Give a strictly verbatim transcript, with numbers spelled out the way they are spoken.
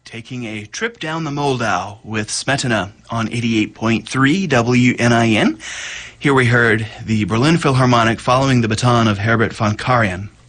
taking a trip down the Moldau with Smetana on eighty-eight point three W N I N. Here we heard the Berlin Philharmonic following the baton of Herbert von Karajan.